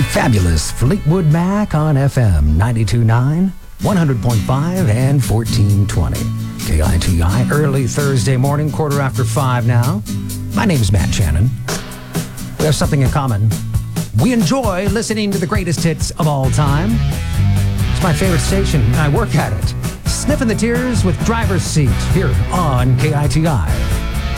Fabulous Fleetwood Mac on FM 92.9, 100.5, and 1420. KITI, early Thursday morning, 5:15 now. My name's Matt Shannon. We have something in common. We enjoy listening to the greatest hits of all time. It's my favorite station, and I work at it. Sniffing the tears with Driver's Seat here on KITI.